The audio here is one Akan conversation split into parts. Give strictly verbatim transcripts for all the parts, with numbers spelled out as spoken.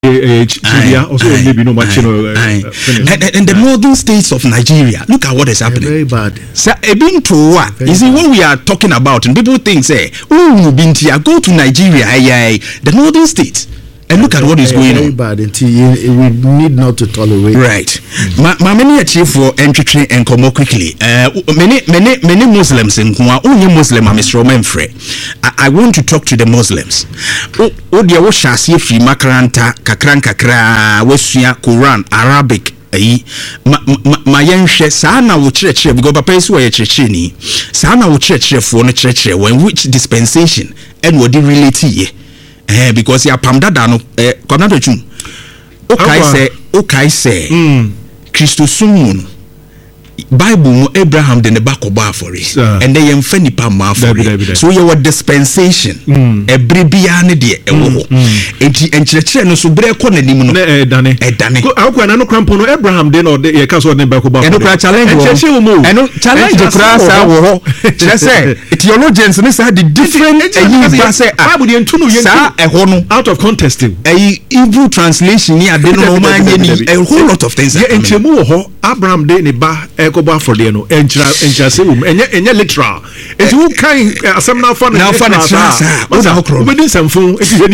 Chibia also maybe no much, you know. And the northern states of Nigeria, look at what is happening. Very bad. So, been to what? You see, what we are talking about, and people think, say, oh, been to go to Nigeria, the northern states. And look at what is going on. Bad until you, we need not to tolerate. Right. Ma many achieve for entry and come more quickly. Uh, many many many Muslims in Kwa only Muslim are Mister Roman Frey. I want to talk to the Muslims. Oh, oh, dear, what shall see free makaranta kakran kakra Western Quran Arabic. Ayi ma ma yenhwe saa na wo kyerɛkyerɛ because papa yi so yɛ kyerɛkyerɛ ni saa na wo kyerɛkyerɛfoɔ no kyerɛkyerɛ when which dispensation and what they relate ye. Eh, because ya pam dada no eh kwamna twetwum o kai say o kai say mm Christo sumu no Bible no Abraham de ne bakoba for it and they yem fa nipa ma for it so you what dispensation every bia ne de e wo enti enkyerɛkyerɛ no so bre kɔ nanim no e dane e dane akwa na no krampo no Abraham de no ye ka so ne bakoba for it challenge wo eno challenge kra sa wo ho kyerɛ sɛ theologians ne say the different ayi ba say Bible de ntu no ye sa e ho no out of context ayi Hebrew translation ni ade no ma nye ni a whole lot of things ye enchemu wo ho Abraham de ne ba ekoba for de no enchira enchira se wo enye enye literal enti wo kan asem na fa na fa na sa o da hokro we din samfun enti ye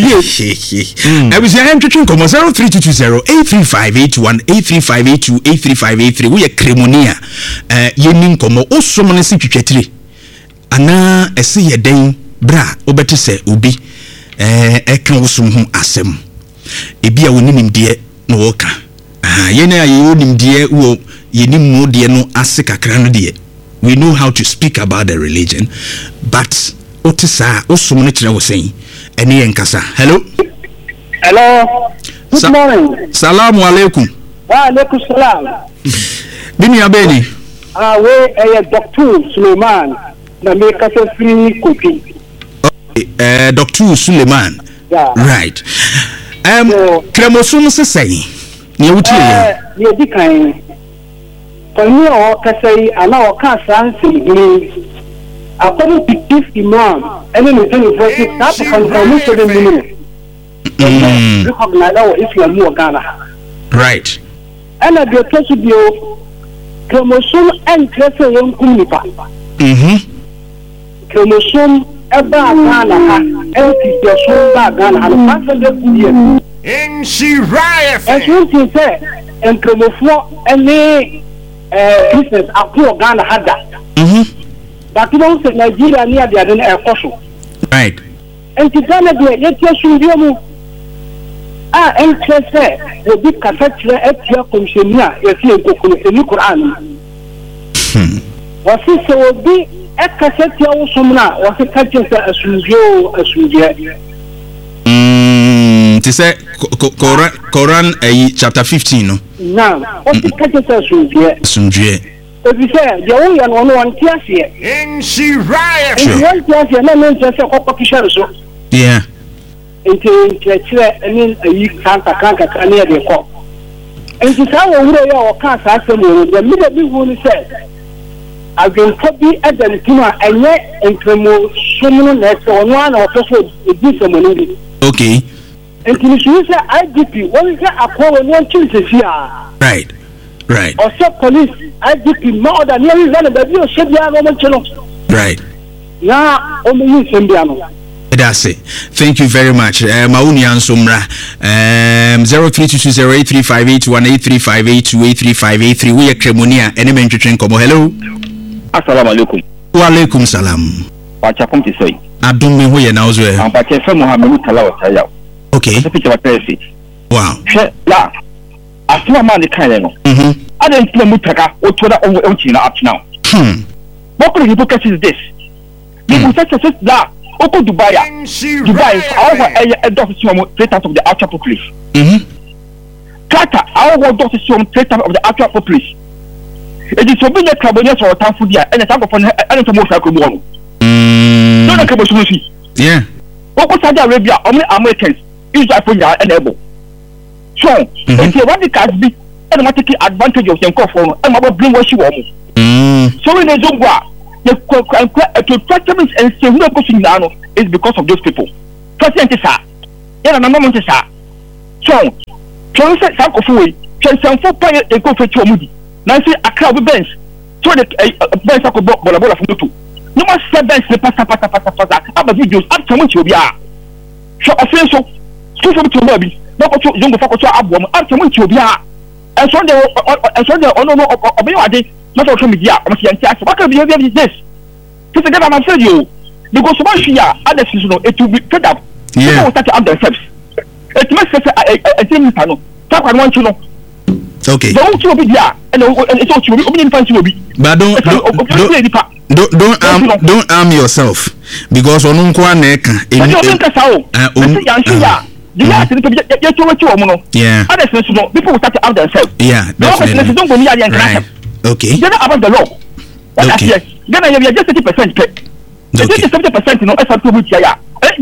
ye e bi se hem twetwe komo zero three two two zero eight three five eight one eight three five eight two eight three five eight three we ye kremonia eh ye nin komo osom ne se twetwetire ana ese ye den bra obeti se obi eh eka osom ho asem ebi a woni nimde no woka ah ye na ye woni nimde wo ye nimu de no ase kakra no de we know how to speak about the religion but otisa osom no kire wo sen ene ye nkasa hello hello good Sa morning salamu alaikum wa alaikum salam bini abeni ah we eh Doctor Suleiman na me kasa free copy eh Doctor Suleiman yeah right um so, kremosum se sen ne wuti ye ne di kan Kanya o kasai ana o ka sansi ni according to chief imam any meeting for it that confirm to the minimum mm recognize our Islam mo Ghana right ana de to bio promotion and case yon kunipa mhm promotion eba Ghana ha and the so ba Ghana ha pass the kuye in Shiraya and you say and promotion any eh business akọ Ghana hada mhm but won say Nigeria near the adon e koso right and the Ghana de ye tiesu bi mu ah en trese o bi kafetre etia komshenia ye fi enkoku ni Quran hmm wasi se o bi e kafetia wo somna wasi kache se asunjo asunje mm ti say Quran Quran eh, chapter fifteen no now wasi kache se asunje asunje obi say de wo ye no no wan tiase in Shiraya en wan tiase na men tiase ko ko pishare so yeah enti kire ani ayi kanta kanka kane de ko enti sa wo wure ya o ka sa asemo de mi de bi hu ni say again tobi adantuma enye enkremo somunu na se ono ana o so edi semonu bi okay enti ni su say I G P won say akọ won chiri se a right right o say police I G P more than nearly one ba bi o se bia no mo chelo right na o mo yin sem bia no. That's it. Thank you very much. Uh, Mauni Ansumra. Um, zero three two two zero eight three five eight one eight three five eight two eight three five eight three. We are Cremonia. Any men to train como. Hello. Assalamu alaikum. Wa alaikum salam. Pacha kum ti soy. Adum me ho ye na ozo e. Am pacha fe Muhammadu Talawa Taya. Okay. So picture pese. Wow. She la. Asuma man the kind no. Mhm. Aden tle mutaka o toda o o china up now. Hmm. What kind of hypocrisy is this? People say say la. Oko Dubai, Dubai, our a doctor trade out of the actual population. Mhm. Qatar, our doctor trade out of the actual population. It is so many carbonians or town food here, and a type of an anatomical one. Mm. No, no, Kabosumusi. Yeah. Oko Saudi Arabia, only Americans, Israel for your enable. So, if you want the cards be, and want to take advantage of them, and about bring what you want. So in the Zumba. The to and say who are pushing down is because of those people. President is that. Yeah, no moment is that. twɛn twɛn sɛ saa kɔfo wei twɛn sanfo pa yɛ eko fɛti wɔn di nansi akra obi bench tí o de bench akɔ bɔ bɔlɔbɔlɔ fún moto ní wọ́n sɛ bench ní pasapasapasa aba videos atɛmu nkyɛn obi a hwɛ ɔfin so school fo bi tí o bɔ bi n'ɔkɔtɔ zongo fakɔtɔ aboɔ mu atɛmu nkyɛn obi a ɛsɔn de ɛsɔn de ɔno ɔbɛyɛ wade n'afɔ ɔfɛ mi di a ɔmo si yɛn ti ase waka bi ebi this tete gana ma fɛ di o because ɔmo ahyia ada si so no etu bi fed up people will start to have themselves etu ma sɛ sɛ ɛti mi ta no takwa no wɔn nkyi no. Okay. Don't you be there? And it's all you be fancy will be. But don't don't don't, don't arm don't arm yourself because on unko neck in yeah. Others people will start to have themselves. Yeah, definitely. Don't go near the right. Okay. They're not about the law. Okay. Yes. Then I have just thirty percent. Okay. seventy percent no as to which yeah.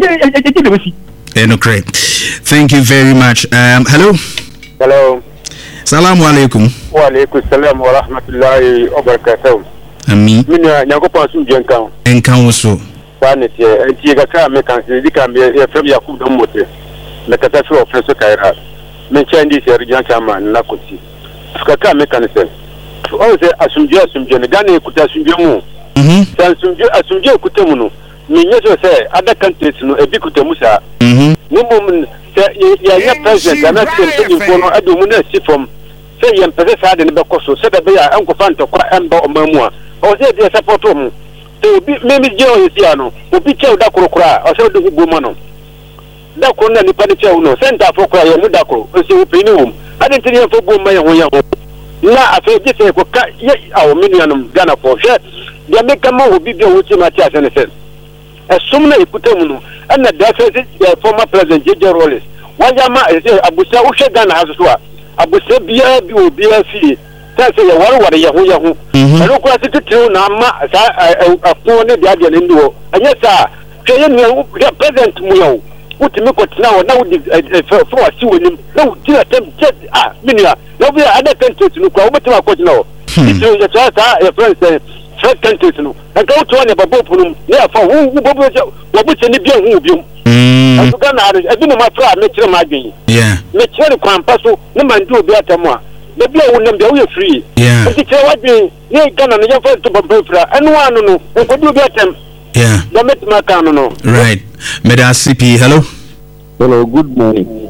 Okay. Thank you very much. Um hello. Hello. Salamu alaikum. Wa alaikum salam wa rahmatullahi wa barakatuh. Ami. Mina nyangopa su jenkan. Enkan so. Bani tie enti ga ka me kan si ka me e fam yakub don mote. Na kata fi ofeso kaira. Men chandi se region chairman na kuti. Fuka ka me kan se. O se asumje asumje ne gane kuta asumje mu. Mhm. San asumje asumje kuta mu no. Me nyeso se ada countries no ebi kuta musa. Mhm. Ni mum se ya ya president na se se ni kono adu mu na si from say yem pese sa de ne bekoso se da be ya enko fa ntokwa emba omamu a o se de support mu te obi me mi je o yesi ano obi che da korokora o se do gu mo no da ko na nipa ne che wo no center for kora ye mu da ko o se wo pini wo ade ntini ye fo gu ma ye ho ye ho na afa je se ko ka ye awo minu anum Ghana for hwe de me ka ma obi bi o ti ma ti ase ne se esum na ikuta mu no na da se former president J J Rollins wa ya ma abusa wo hwe Ghana ha so a abuse bia bi obi afie ta se ye ware ware ye ho ye ho eno kwa se titiri na ma sa afo ne dia dia ne ndo anya sa hwe ye nu president mu yo utimi ko tina wo na wo di fo wasi wonim na wo tira tem ah minia na bi ada countries no kwa wo tima ko tina wo titiri ye sa sa ye friends first countries no na ka wo to ne babo punum ne afa wo wo babo wo bu se ne bia ho obi Mm. Asu Ghana ebi no mafra me kire ma adwen. Yeah. Me kire kwampa so ne mandu obi atamu a. Be bia wo nam bia wo free. Yeah. Nti kire wadwen ne Ghana no yafa to bambafra. Enu anu no nkodu obi atam. Yeah. Ya metima kan no no. Right. Meda C P, hello. Hello, good morning.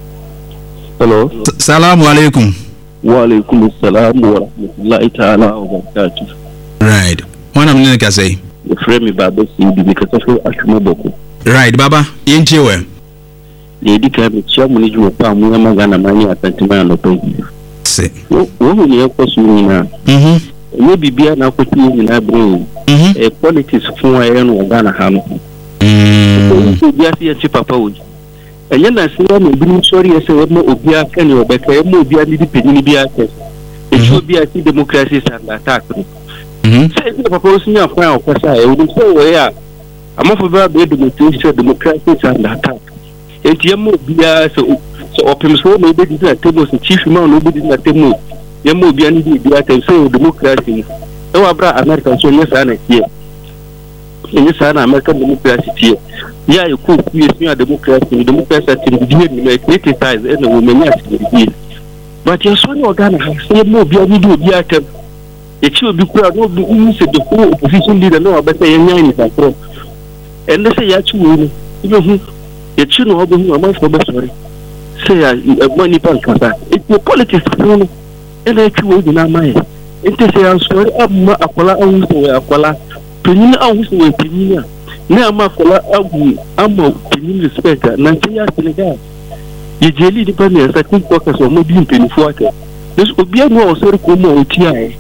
Hello. Salamu alaikum. Wa alaikum assalam wa rahmatullahi ta'ala wa barakatuh. Right. Wana mnene ka say? The frame baba si bi me kasa so atuma boko. Right, baba. Yenche we. Le di ka me chia mu ni ju pa mu ya magana mani atantima no pe. Se. Wo wo ni e ko su ni na. Mhm. Ye bibia na ko tu ni na bro. Mhm. E politics fun wa ye no Ghana ha no. Mm. Ko bia si e chi papa wo. Enye na se na bi sorry e se we mo obia ka ni obeka e mo obia ni di penini bia ke. E chi obia si democracy stand attack. Mhm. Se e papa wo sinya fa o kwasa e wo so we ya. Amafo ba be democracy democracy stand attack. Enti yemo bia se so opem so no be di na table so chief man no be di na table. Yemo bia ni di bia tem so democracy. E wa bra America so nyesa na tie. Nyesa na American democracy tie. Ya e ku ku yesu democracy democracy tin di ni me criticize e na wo menya tie. But you so no Ghana say mo bia ni di bia tem. E chi obi kura no bi unu se de ko opposition leader no abeta yenya ni control. And they say ya chi wo ni. You ye chi no obo hu amafo be sorry. Say ya money pan kasa. It's the politics no. And I chi wo ni na mai. Ente say ya sorry amma akola awu so we akola. Penin awu so we penin. Na amma akola awu amma penin respect na say ya Senegal. Ye jeli di pan ya sa tin ko ka so mo bi penin fo ata. This obi anu o sorry ko mo otia e.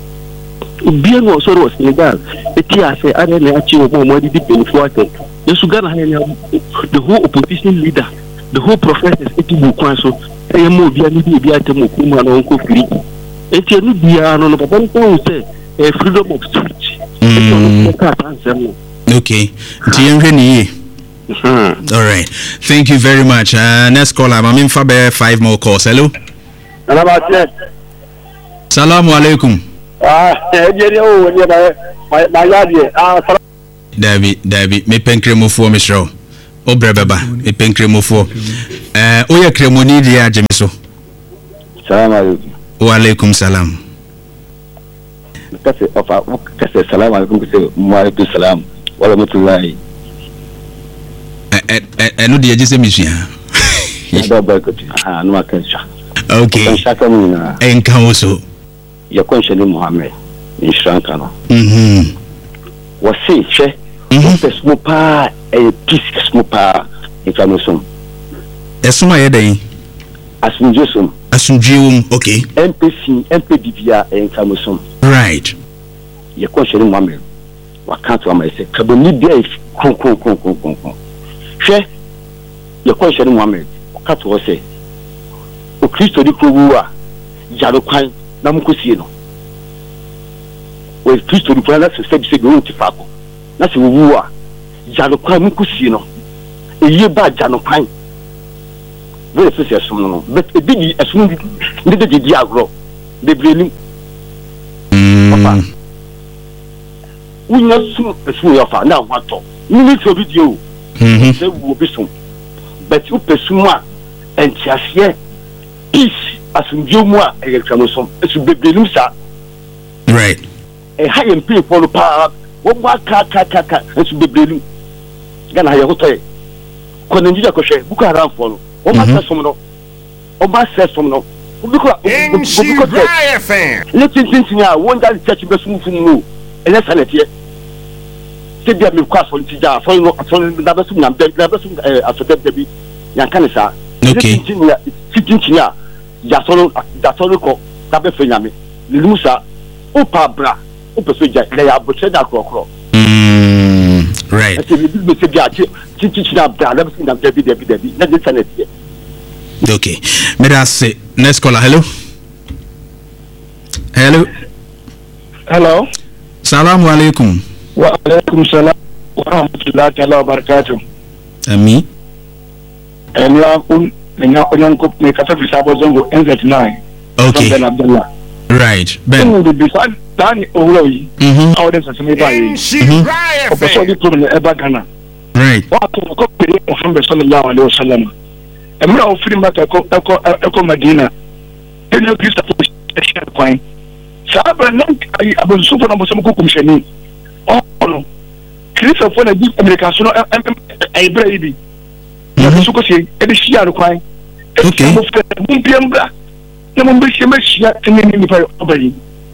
Obi anu o sorry o Senegal. Etia say are na achi wo mo di penin fo ata. Yesu Ghana the whole opposition leader, the whole professors eti bu kwan so e mo bia ni bi bia temo ku ma no nko firi eti enu bia no no papa nko say e freedom of speech eti no ka answer no. Okay, nti yenhwe ni ye. All right, thank you very much. Uh, next caller, I'm in for five more calls. Hello. Salamu alaikum. Ah, e je o ni ba ma ya die. Ah, David, David, me penkre mo fo me shro. Obrebeba, a penkremofo. Uh, Oya Cremoni, dear Jemiso. Salam alaikum. Wa alaikum salam. Kasi ofa kasi salam alaikum kasi wa alaikum salam wa rahmatullahi. Eh eh eh no dia jese misua. Ya ba ko ti ah no akansha. Okay. Akansha kamina. En kanwoso. Ya konsha ni Muhammad in shranka no. Mhm. Wasi che. Mhm. Pesmo pa e peace pesmo pa information. Esuma ye den. Asunjesum. Asunjium, okay. M P C, M P D P A and Kamusum. Right. Your question, woman. What can't I say? Kaboni Bay, Kung Kung Kung Kung Kung Kung. Share your question, woman. What can't I say? O Christo di Kua, Jaroquine, Namukusino. O Christo di Kua, that's a step to go to Faco. That's a Wua, Jaroquine Mukusino. A year by Janopine. Very serious, but a big as soon as the Diagro, the brilliant Papa. We not soon as we offer now. What talk? You need to video. They will be soon. But you pursue and Chassia peace as you more a chromosom. It should be brilliant, sir. Right. A high and pay for the power. What more car car car car? It should be brilliant. Gana Yahote. Konenja Koshe, Bukaran follow. Oma says from no. Oma says from no. Because let's think one that church best move from you. And that's an idea. Say there me class for Tija, for no for the best one, the best after that baby. Yankanisa. Okay. Sitting here. Jasolo Jasolo Tabe Fenyame. Lusa Opa Bra. Opa Soja, they are butchered that crow. Right. Okay. May I say next caller? Hello. Hello. Hello. Salaam alaikum. Wa alaikum salam wa rahmatullahi wa barakatuh. Ami. Enya un enya onyanko me kata bisabo zongo N Z nine. Okay. Ben Abdullah. Right. Ben. Who would be fine? Dani Owloyi. Mhm. Audience asemi bayi. Opeso di problem eba Ghana. Right. Wa ko ko pe Muhammad sallallahu alaihi wasallam. Emra ofiri maka ko ko ko Medina. Eno Kristo ko share coin. Sabra nan ai abun sufa na musa ko kumshani. Oh no. Kristo fo na di America so no ai bra ibi. Ya so ko se e share coin. Okay. Mo fka mo biambra. Na mo be shema share tini ni fa obali.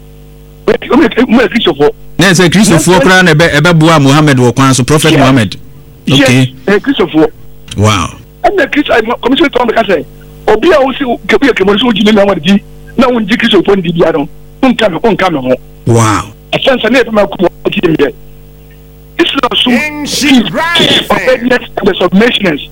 Mo Kristo fo. Na say Kristo fo kra na ebe ebe bua Muhammad wo kwan so Prophet yeah. Muhammad. Okay. Eh Kristo fo. Wow. And the Christ, I'm commissioned to come say, Obi, I will see Kabia Kamoso Jimmy Namadi, now when Jikis upon the Diano, won't come on come home. Wow. I sense a name from my community. It's not so obedience and the submissions.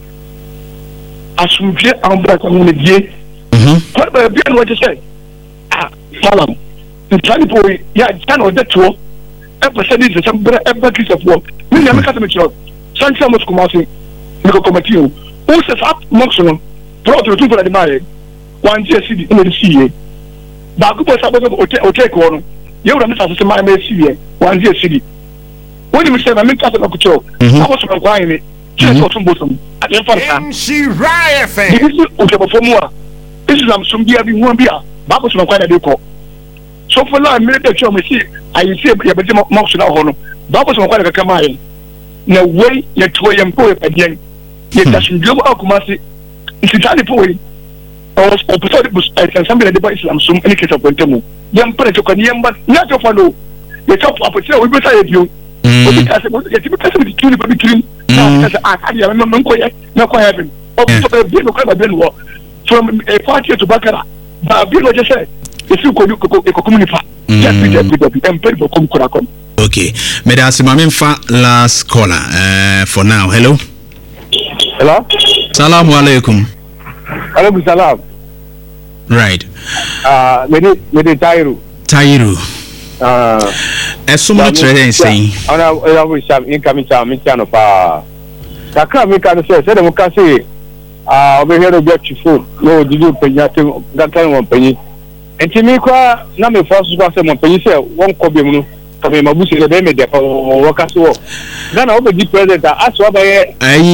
As we get on black community, what about what you say? Ah, Salam. The Tani boy, yeah, Tan or that tour. Ever said it, some ever kiss of work. We never cut a job. Sansa must come out. Nico Comatio. Who says up maximum? Brought to two for the marriage. One year city in the sea. Bakuba Sabbath or take one. You would have to my Messi. One year city. When you say I make us a control, I was acquiring it. Just for some bosom. At the front time. She riot. This is okay for more. This is some beer being one beer. Babu from quite a deco. So for now, I made the show me see. I see a bit of motion of honor. Babu from quite a camine. No way, yet to a young poet again. Yet that's in global Kumasi. It's entirely poorly. Or opposite and somebody at the Islam, some any case of Pontemu. Young Preto can yam, but not to follow. You talk up with you, we better you. Because it's because of the tune of the tune. I remember no quite having. From a party to Baccara. But Bill just said, if you could look at a community, just be there with the emperor for Kumkurakon. Okay. May I say, my fa last caller uh, for now. Hello. Hello? Salaam alaikum. Alaikum salam. Right. Uh, we need, we need Tairu. Tairu. Uh, as so much as saying, I wish I'm incoming to me. Kakra, me can say, said, I can say, uh, over here to get your food. No, did you pay that kind of one penny? And to me, now my first person, one penny, say, one copy. Kami mabusi le beme de ko wakasi wo. Gana obe di president as wa baye ai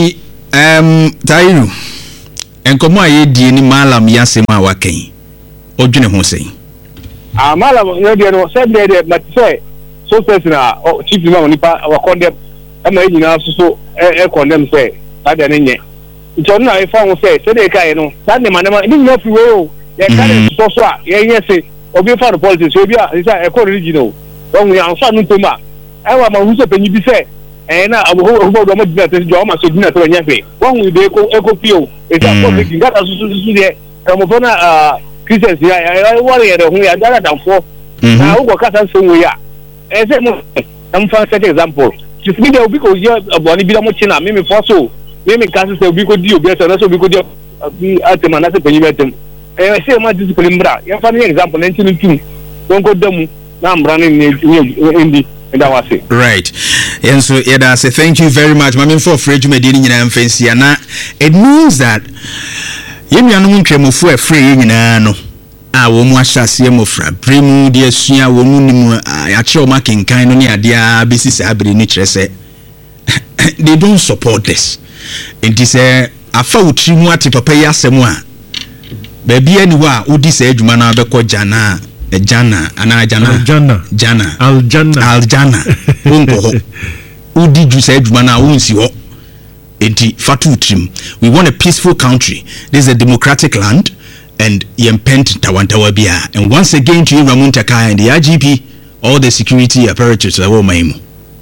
um Tairu enkomo aye die ni malam yasem a wakan odwene ho sei ah malam no de no said de but say so person a chief man nipa wa condemn e ma nyina so so e condemn say that de nye nti on na e fa ho say say de kai no that de manema ni nyina fi we o ye kai so so a ye nye say obi fa politics obi a say e ko regional won ya anfa no ntoma e wa ma hu so panyi bi say eh na abo ho ho do ma dina te jo ma so dina to nya fe won we de ko e ko pio e ta ko de ngata so so so de e mo fona ah Christians ya ya wale ya de hu ya dara danfo na wo ko kasa so we ya e say mo am fa set example just me de obi ko je aboni bi da mo china me me fo so me me kasa se obi ko di obi so na so obi ko di bi atema na se panyi betem e say ma discipline bra ya fa ni example na ntinu tum don ko damu na mbra ni ndi right and so yeah say thank you very much mami for free jumedi ni nyina mfansi na it means that yenu no ntwemofo afree nyina no a wo mu ahyase mofra bremu de asua wo mu nimu ya kire o makenkan no ne ade a besisi abere ni kire se they don't support this it is a afa utri mu ati papa yi asemu a ba bia ni wa odi se adwuma na abekọ jana Jana ana jana jana jana al jana al jana unko ho udi ju say adwuma na wonsi ho enti fatu trim. We want a peaceful country. This is a democratic land and yempent tawantawa bia and once again to Ramunta Kai and the I G P all the security apparatus that were maimu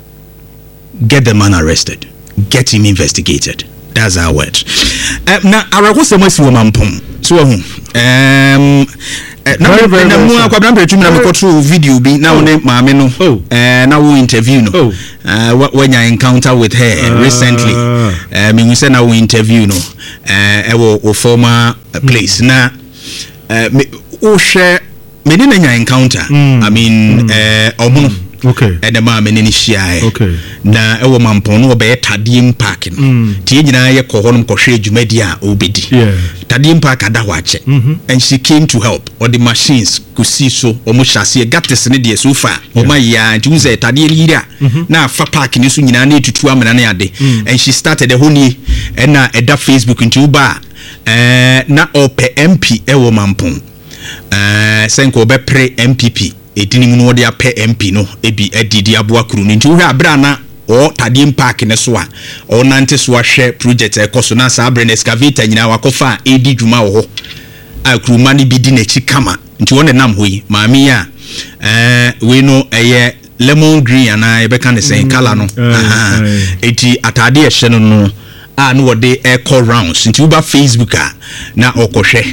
get the man arrested, get him investigated. That's our word. Uh, now arakose masi wo mampom so um na na mu akwa bran pretu na me control video bi na one maame no eh na wo interview no eh when you encounter with her recently eh me say na wo interview no eh e wo former place na eh wo share me ni na encounter I mean eh omo okay and the ma me ni share okay na e wo mampon no be Tadim Park no tie nyina ye ko honom ko hwe adwumadi a obedi yeah Tadim Park adawache and she came to help or the machines could see so omo hyase gates ne de so fa oma ya nti say Tade ni yira na fa park ni so nyina na etutu amena na ade and she started the honey and na eda Facebook into ba eh na ope M P e wo mampon eh senko be pre M P P edini mu no de apɛ M P no ebi adidi aboa kru no nti wo hwa abra na o Tadim Park ne so a o nante so ahwɛ project e koso na sa abre na excavator nyina wakofa edi dwuma wo ho a kru mani bi di na chi kama nti won nam hoyi maami ya eh we no eye lemon green ana e beka ne sen color no aha eti atade e hye no no a no wode e call rounds nti wo ba Facebook a na okohwɛ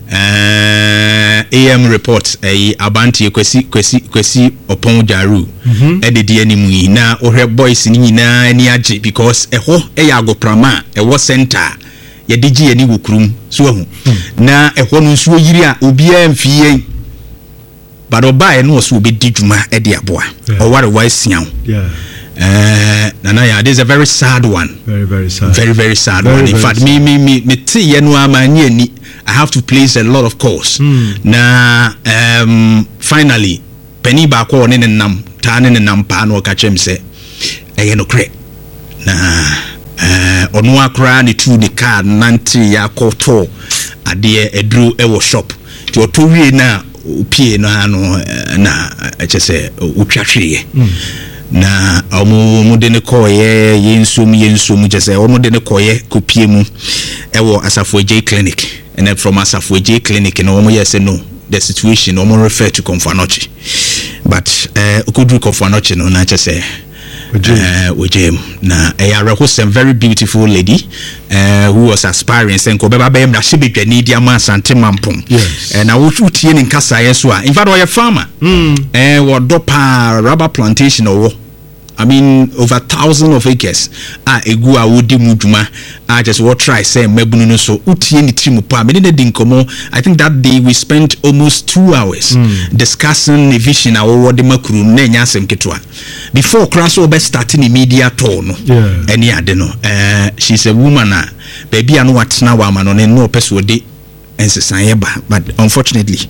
Uh, A M report eh abanti kwesi kwesi kwesi opon jaru edede animu yi na ohwe boys ni nyina ani age because eho e ya agoprama e wo center ye digi ani wokurum so ahu na eho no nso yiri a obi amfie but obae no so obedi dwuma e de aboa o ware wa sian yeah uh nana ya this is a very sad one very very sad very very sad very, one very in fact sad. me me me me ti ye no amani ani I have to place a lot of calls mm. na um finally penny ba ko ne nam ta ne nam pa no ka chem se eye no kre na eh onu akra ne tu ne car nanti ya ko to ade edru e wo shop ti oto wie na opie no ano na eche se utwahwe na omo mo de ne koye yensum yensum je se omo de ne koye kopie mu e wo Asafo J clinic and then from Asafo J clinic no omo yes no the situation omo refer to Komfanochi but eh uh, okudru Komfanochi no na je se eh ojem na e are some very beautiful lady uh, who was aspiring saying ko beba be mra shebedwani dia ma Asante Mampom yes and na wo tie ni nkasa yeso a in fact we farmer mm. eh wo dopa rubber plantation owo I mean over thousand of acres ah egu a wodi mudwuma ah just what try say mabunu no so utie ni trimu pa me de dinkomo I think that day we spent almost two hours mm. discussing the vision a wo de makuru na nya asem ketwa before class we starting the media tour no yeah any ade no eh she's a woman ah baby anu watena wa ma no ne no person de ensesan ye ba but unfortunately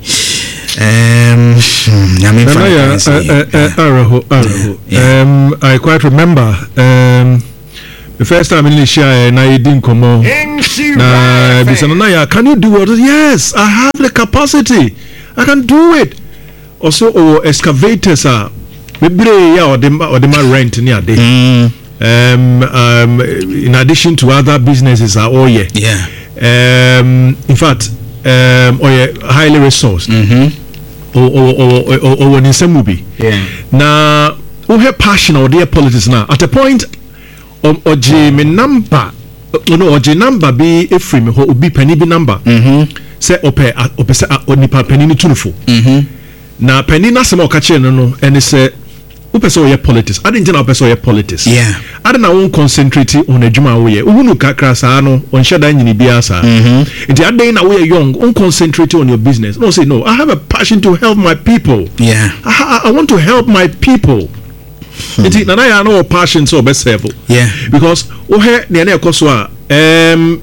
um yeah, uh, uh, uh, Araho, Araho. Um I quite remember um the first time in share na you didn't come on na bisanana can you do it? Yes, I have the capacity, I can do it. Also oh, excavators are maybe yeah or the or the rent near day. Mm. Um, um, in addition to other businesses are all yeah yeah um, in fact um, oh yeah highly resourced mm-hmm. or or or or, or in some movie yeah now who have passion or their politics now at a point or or me number no or number be a free me or be penny be number mm-hmm. say ope ope say onipa penny ni tunfo mm-hmm. na penny na sem o ka che no no and say person or politics. I didn't know person or politics. Yeah. I don't know concentrate on a juma way. Unu kakra sa no on shada nyini bia sa. Mhm. Nti ade na we young, on concentrate on your business. No say no. I have a passion to help my people. Yeah. I, I, I want to help my people. Nti na na ya no passion so be serve. Yeah. Because o he ne na ekoso a um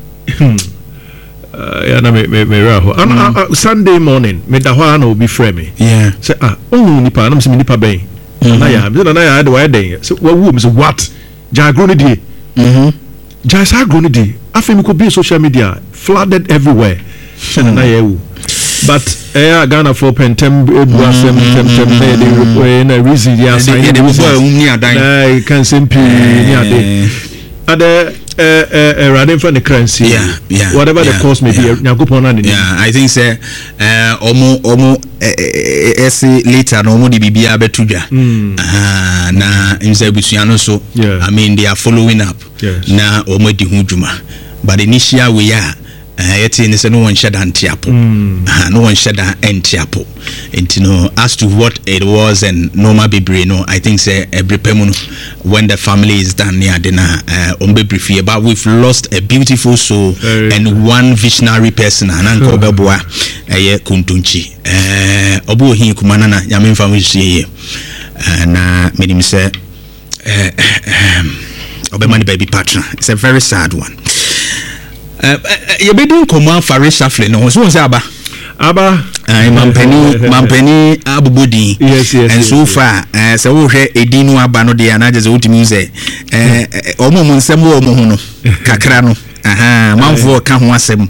ya na me me me raho. Sunday morning me da ho na obi frɛ me. Yeah. Say ah, onu nipa na me se nipa ben. Na ya me na ya de wa den so wa wu me so what ja grow ne die mhm ja sa grow ne die afemi ko be social media flooded everywhere na ya wu but eh Ghana for pentem ebu asem tem tem na de na reason ya sign the boy um ni adan na kan sempi ni ade ade eh eh running from the currency yeah, yeah, whatever yeah, the cost may yeah. be nyakopon na ni yeah I think say uh omo omo esi later no omo di bibia betudwa ah na imse busua no so I mean they are following up yes. Na omo di hu dwuma but initial we are uh, yet in say no one shed antiapo mm. uh, no one shed antiapo and you know as to what it was and normal bebre no I think say every pemuno when the family is done near dinner uh on bebre free but we've lost a beautiful soul Very and true. One visionary person and uncle beboa eh kuntunchi eh obo hin kumana na nyame family sie na menim say eh obema ni baby partner it's a very sad one. Uh, you be doing command for reshuffling no so say aba aba ai mampani mampani abubodi yes yes and yes, so yes. far eh say wo hwe edinu aba no de ana je utimi say eh omo mo nsem wo mo hu no kakra no aha manfo ka ho asem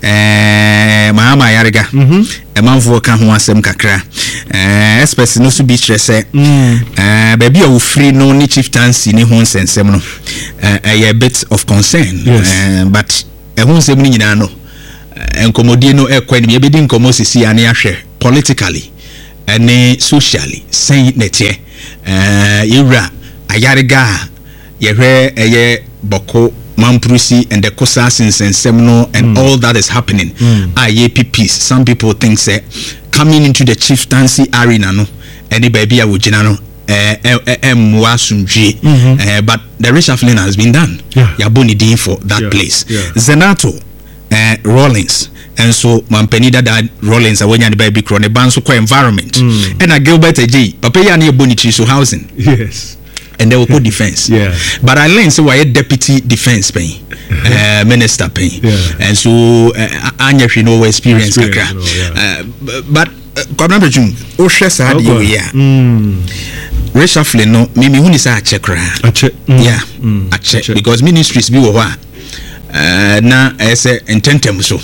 eh mahama yarega mhm e manfo ka ho asem kakra eh especially no so be chere say eh baby a wo free no ni chieftaincy ni ho nsensem no eh a bit of concern yes. uh, but ehun sem ni nyina no enkomodie no ekwa ni be di nkomo sisi ane ahwe politically and socially say netie eh yewra ayarega yehwe eye boko Mamprusi and the Kosasins and Semno and mm. all that is happening mm. are ye P Ps. Some people think say coming into the chieftaincy arena no any baby awujina no eh eh mwasunji eh but the reshuffling has been done. Yeah. Yaboni din for that yeah. place. Yeah. Zenato eh Rawlings and so Mampenida that Rawlings are when you baby crown a banso kwa environment mm. and a Gilbert A J papa ya ni boni chiso housing. Yes. And they will put defense. Yeah. But I learned so why deputy defense paying, uh, minister paying, yeah. and so Anya uh, no experience, experience no, yeah. uh, but come number June. Oh, stress had you yeah. Reshuffling no, maybe when is a check a check, yeah, mm. a check because ministries be what. Uh, na as a intentem so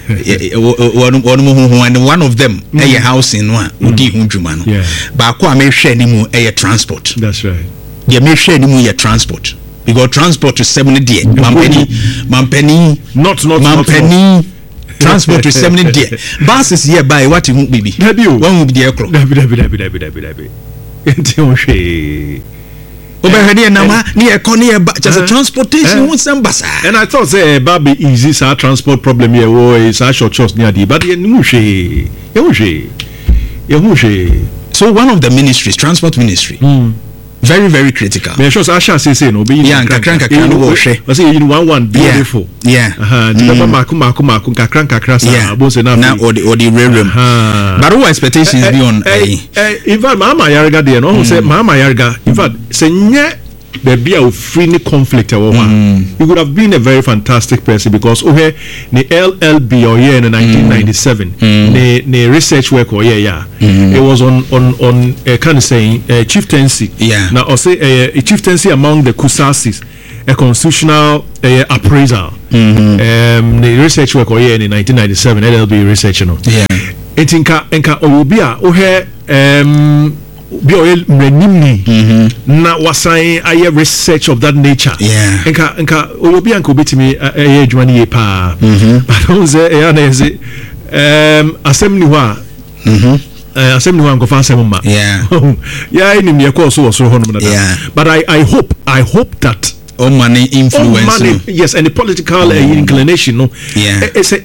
one one one of them mm. a house in one udi hundruma no ba ko a me hwe ni mu a transport. That's right. They may share ni mu ya transport because transport to seven day mampeni mampeni not not mampeni transport to seven day buses here by what you baby one will be there clock dabi dabi dabi dabi dabi dabi enti o hwe Obehadi na ma ni ekoni e just a transportation won some basa. And I thought say baby easy sa transport problem here wo is a short short near the but you no hwe you hwe you hwe. So one of the ministries, transport ministry, mm. very very critical. Me sure Asha say say no be yeah kakran kakran no wo hwe. I say you one one beautiful. Yeah. Aha, the maku maku maku kakran kakran sa abo say na na or the or the rerem. But what expectations be on eh in fact mama yarga there no say mama yarga in fact say nye baby a free ni conflict or one. You would have been a very fantastic person because oh here the L L B or here in nineteen ninety-seven the the research work or yeah yeah it was on on on uh, kind of saying uh, chieftaincy yeah now or say a uh, chieftaincy among the Kusasis a constitutional uh, appraisal. Mm-hmm. Um, the research work here in nineteen ninety-seven, L L B research, you know. Yeah. It's inka inka oyobia ohe um bi oye mrenimni na wasan aye research of that nature. Yeah. Inka inka oyobia inka obetimi aye adwumani ye pa. But don't say ya na say um assembly wa. Mhm. Uh, assembly one go find some ma. Yeah. Yeah, in the course also yeah. But I I hope I hope that all money influence. All money, no? Yes, and the political uh, inclination. No. Yeah. It's a,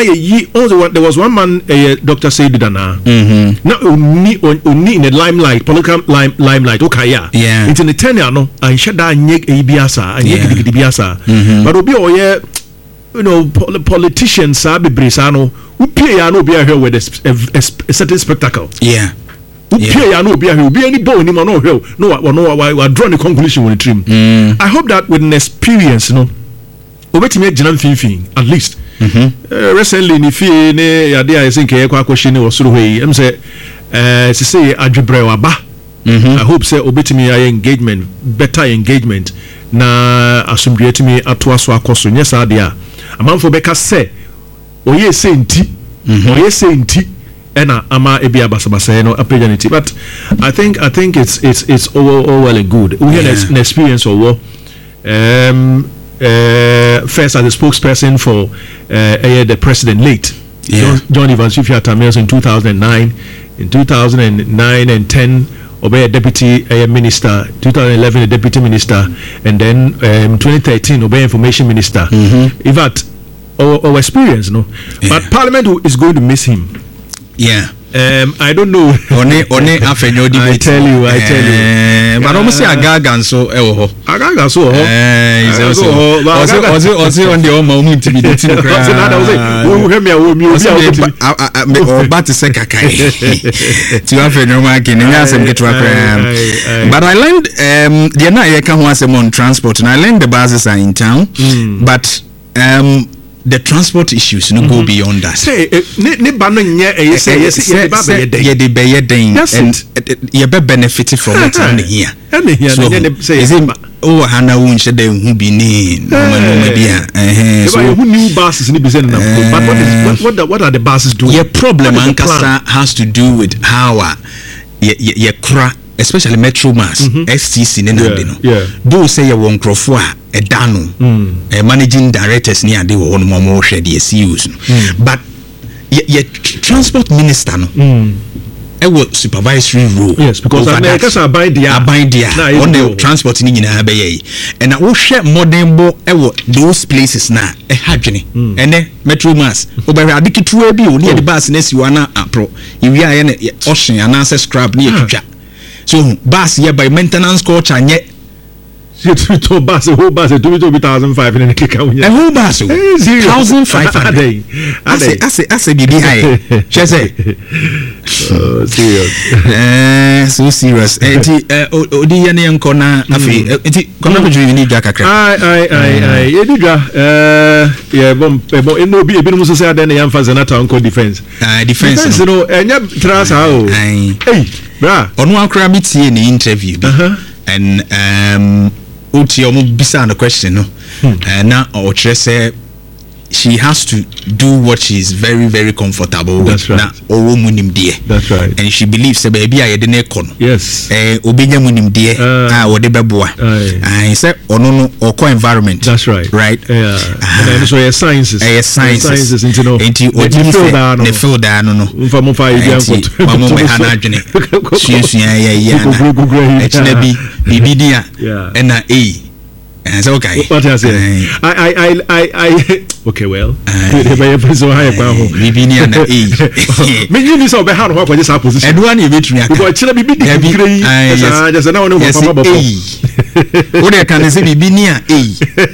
a, there was one man, uh, Doctor Seydi Dana. Mm-hmm. Now only only in the limelight, political lime, limelight. Okay, yeah. Yeah. It's in the tenure, no. I should that nyek ebiasa, and nyek digi biasa. But obi oye, you know, politicians sabi brisano. Who pay ya no be here with a, a, a certain spectacle. Yeah. Who pay ya no be here? Be any boy ni man no here. No, no, I draw the conclusion with the dream. Mm. I hope that with an experience, you know, obeti me general fin at least. Mm-hmm. Uh, recently, ni fi ne ya dia I think e kwa question ni osuru hwe. Em say eh se say adwebre waba. I hope say obeti me ya engagement, better engagement na asumdwe me atoa so akoso nyesa dia. Amanfo beka say oye senti oye senti ena ama ebi abasabasa no apaganity, but I think I think it's it's it's all, all well and good. We yeah. had an experience of war um uh first as a spokesperson for uh, uh the president late yeah. John, John Evans Sufia Tamios in two thousand nine, in two thousand nine and ten obey a deputy uh, minister, two thousand eleven a deputy minister, and then um, twenty thirteen obey information minister. Mm-hmm. In fact Or, or experience, no, yeah. But Parliament is going to miss him. Yeah. Um, I don't know. One, one, afenyo di. I tell you, I tell you. But almost say agaga so ewo. Agaga so. Eh, is also. Also, also, also on the own moment to be the team. Because now we we hear me, we me, we me. Or bad to say kakai. To afenyo ma kin nya asem get work. But I learned um the na ye kan ho asem on transport, and I learned the buses are in town, but um. the transport issues no mm-hmm. go beyond that. Say ne ne ba no nye e say yes ye ba be ye de be ye den and ye be benefit from it on here. And here so say is it oh hana won she dey hu bi ni no no bia eh so who new buses ni be say na but what is what what, what are the buses doing? Your problem ankasa has to do with how ye ye kra especially Metro Mass mm-hmm. S T C ne na de no. Do say ye won crofo a edano mm. uh, managing directors ni ade wo no mo hwe de C E Os mm. But ye, ye transport minister no mm. e wo supervisory role. Yes, because America say buy dia buy dia on the transport ni nyina be ye and na wo hwe modern bo e wo those places na e hadwene mm. ene Metro Mass obere adeketua bi o ni de bus na si wana apro iwi aye na ocean anase scrap ni etwa so bus ye by maintenance culture nye to to bus a whole bus to be two thousand five in the kick out a whole bus thousand five hundred I say I say I say be high she say oh serious eh so serious enti odi ye ne nko na afi enti kona ko jiri ni dwa kakra ai ai ai ai ye di dwa eh ye bom bom eno bi ebi no so say adan ya mfa zenata nko defense ah defense no enya trans ha o hey bra onu akra bi tie ni interview bi and um Uti omo bisa the question no hmm. uh, now or say she has to do what she is very very comfortable that's with right. Na owo munim die that's right and she believes say baby aye de na ekono yes eh obenya munim die ah wo de beboa ah say ono no oko environment that's right right yeah uh, and so yes sciences eh sciences sciences into no into odi feel da no ne feel da no no mfa mo fa ibi anko mamo me hana adwene susu ya ya ya na echina bi bibi dia na eh and so okay what I say I I I I I okay well the by person high kwa ho bibi ni na eh me you ni so be ha no kwa just position and one e betumi aka because chira bibi di kire yi just just na one papa baba what they can say bibi ni a eh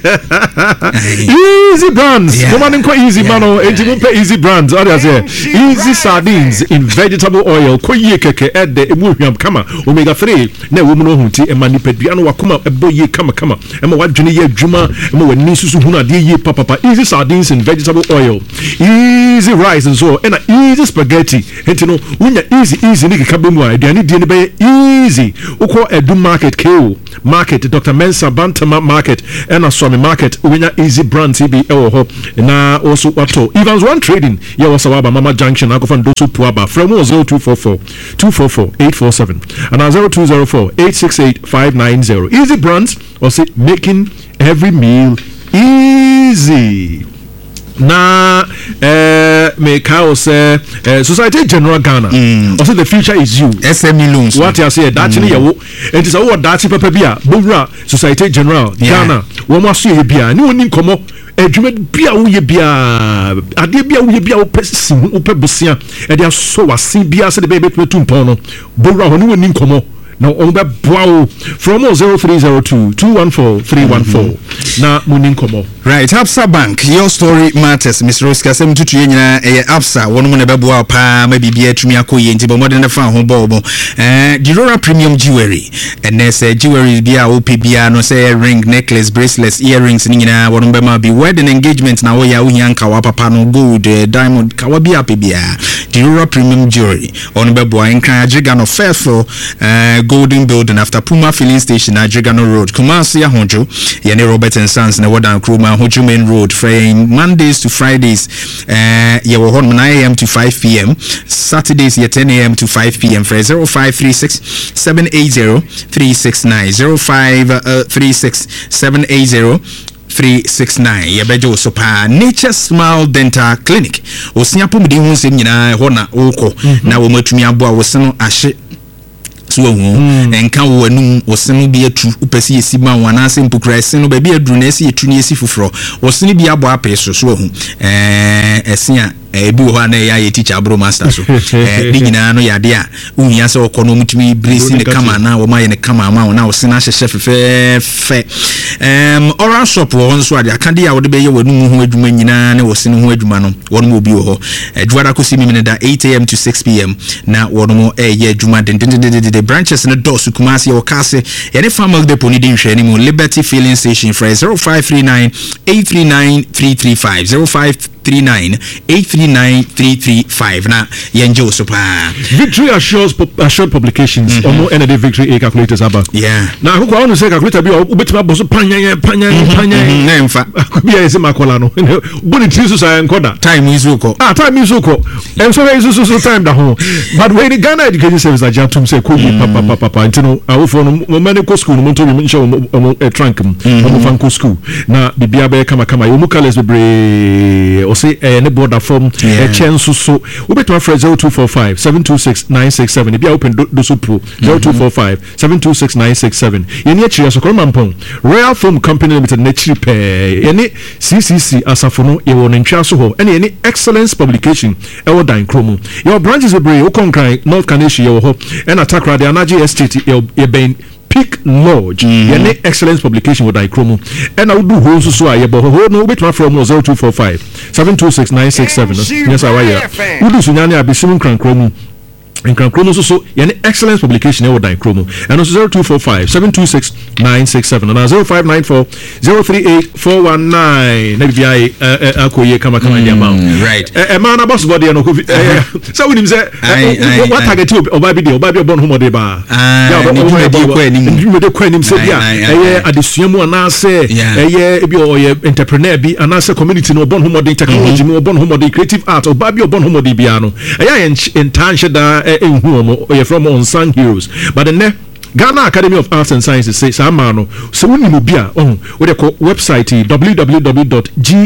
easy brands come on ko easy man o enti mo pay easy brands what I say easy sardines in vegetable oil ko ye keke ed de emu hwam kama omega three na wo mu no hunti e mani pedua no wakoma ebo ye kama kama e ma wadwene ye adwuma e ma wani susu hunu ade ye papa papa easy sardines and vegetable oil, easy rice and so and easy spaghetti. And you know, when you easy easy niki kabemwa, they need to be easy. Uko Edu Market, K O Market, Doctor Mensa Bantama Market, and a Swami Market. When you easy brand T B L na also wato. Evans One Trading, ya wasawaba Mama Junction. I go from Dosu Puaba from zero two four four two four four eight four seven and zero two zero four eight six eight five nine zero. Easy brands, or say making every meal easy. Na eh make house eh Society General Ghana. Mm. Also the future is you. S M E loans. What you say that mm. yawo. It is our that papa bia Bowra Society General yeah. Ghana. Wo mo so ye bia ni woni nkomo adwuma bia wo ye bia ade bia wo ye bia wo pesi wo pe bosia e dia so wase bia se de be betu mpon no Bowra ho ni woni nkomo. Now, on the wow from zero three zero two two one four three one four. Na munin komo. Right, Absa Bank. Your story matters, Mister Oscar. Sem tutu yenya eh Absa. One mo na beboa pa maybe be atumi akoye nti bo mo de na fa ho bobo. Eh, Girora Premium Jewelry. And there's a jewelry bia O P bia no say ring, necklace, bracelets, earrings ni nyina won be ma be wedding engagement na wo ya wo hianka wa papa no gold, uh, diamond ka wa bia pe bia. Girora Premium Jewelry. On beboa enkan ajiga no fairful uh, Golden Building after Puma Filling Station at Jigano Road. Kumasi Ahonjo, Yene Robert and Sons, Newadan Kruma, Hojo Main Road, from Mondays to Fridays, uh, Yawahon nine a m to five p m Saturdays, yeah, ten a m to five p m for zero five three six seven eight zero three six nine zero five three six seven eight zero three six nine. Yabejo sopa Nature Smile Dental Clinic. Osiapo mudi hunse nyina hona oko na wo matumi aboa wo seno ahye so hu enka wo anum wo seno bi atu upesi esi ma wana se mpukura seno ba bi aduru na esi etu ni esi fufuro wo seno bi abo apeso so hu eh esia ebi ho na ya ye teacher abro master so eh di nyina no ya de a unya se okono mutumi bresi ne kama na wo ma ye ne kama ma na wo sena hyehye fefe fe em oral shop wo nso ade akade ya wo de be ye wanum ho adwuma nyina ne wo seno ho adwuma no wo mo obi ho edwara ko simi ne da eight a m to six p m na wo mo eh ye adwuma den den den branches in the door Kumasi or Kase any farmer depot needing anymore Liberty Filling Station for zero five three nine eight three nine three three five zero five three nine eight three nine three three five na yenjo sopa Victory assures assured publications mm-hmm. or more energy victory a calculators aba yeah now who want to say calculator be obetima boso panya panya panya na emfa be ese makola no boni trisu sa enkoda time is uko ah time is uko and so is so time da ho but when the Ghana Education Service ajantum say ko papa papa papa ntino awofo no mane ko school no to me nche o trunk mo fan ko school na bibia be kama kama yo mukales bebre o say eh ne border form eh chenso so we beto afre zero two four five seven two six nine six seven bia open do so pro zero two four five seven two six nine six seven yeni achiri asokoro mampon Royal Film Company Limited na chiri pe yeni C C C asafono e won ntwa so ho ene yeni Excellence Publication e wo dan kromo your branches bebre o konkran North Canada ye ho and attack the Anaji Estate e ben Peak Lodge mm-hmm. Yene Excellence Publication with Ikromo and I would do who so I but who no bit from zero two four five seven two six nine six seven yes I why would do sunyani abisimun kran kromo in Crancromo so yani Excellence Publication ewo dan kromo and also zero two four five seven two six nine six seven and zero five nine four zero three eight four one nine na bia akoye kama kama ndi amount right e man na boss body no so we nim say what target oba bi de oba bi obon homo de ba ya oba bi kwa nim ndime de kwa nim say bia eye adesuamu na say eye bi oye entrepreneur bi ana say community no obon homo de technology no obon homo de creative art oba bi obon homo de bia no eye en tanche da you're from unsung heroes but then Ghana Academy of Arts and Sciences says amano so we need bia oh we dey website w w w dot